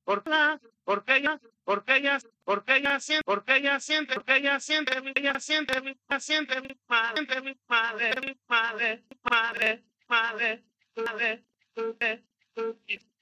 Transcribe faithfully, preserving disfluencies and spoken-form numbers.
porque ella, porque ella, porque ella, porque ella siente, porque ella siente, porque ella siente, ella siente, ella siente, mi madre, mi madre, mi madre, madre, madre, madre, madre.